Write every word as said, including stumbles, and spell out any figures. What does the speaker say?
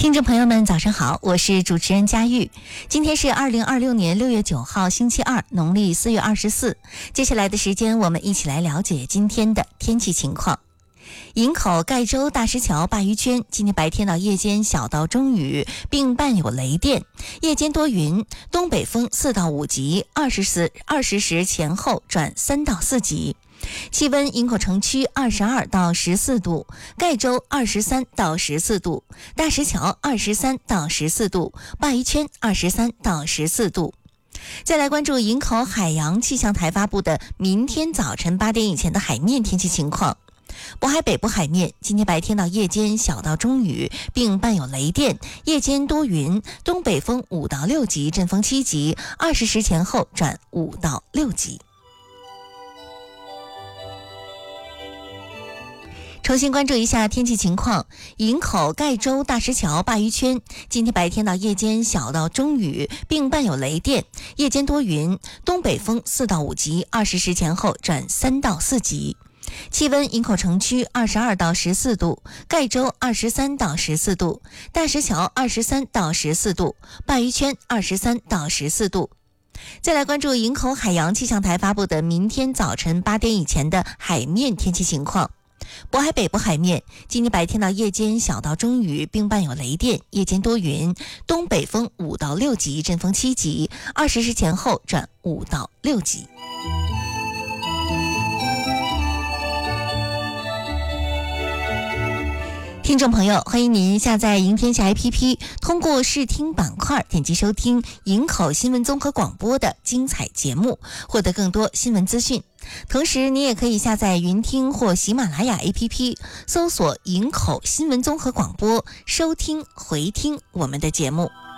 听众朋友们早上好，我是主持人佳玉。今天是二零二六年六月九号星期二，农历四月二十四。接下来的时间我们一起来了解今天的天气情况。营口盖州大石桥鲅鱼圈今天白天到夜间小到中雨，并伴有雷电，夜间多云，东北风四到五级，二十时二十时前后转三到四级。气温：营口城区二十二到十四度，盖州二十三到十四度，大石桥二十三到十四度，鲅鱼圈二十三到十四度。再来关注营口海洋气象台发布的明天早晨八点以前的海面天气情况。渤海北部海面今天白天到夜间小到中雨，并伴有雷电，夜间多云，东北风五到六级，阵风七级，二十时前后转五到六级。重新关注一下天气情况。营口盖州大石桥鲅鱼圈今天白天到夜间小到中雨，并伴有雷电，夜间多云，东北风四到五级，二十时前后转三到四级。气温：营口城区二十二到十四度，盖州二十三到十四度，大石桥二十三到十四度，鲅鱼圈二十三到十四度。再来关注营口海洋气象台发布的明天早晨八点以前的海面天气情况。渤海北部海面今天白天到夜间小到中雨，并伴有雷电，夜间多云，东北风五到六级，阵风七级，二十时前后转五到六级。听众朋友，欢迎您下载营天下 A P P， 通过视听板块点击收听营口新闻综合广播的精彩节目，获得更多新闻资讯。同时你也可以下载云听或喜马拉雅 A P P， 搜索营口新闻综合广播，收听回听我们的节目。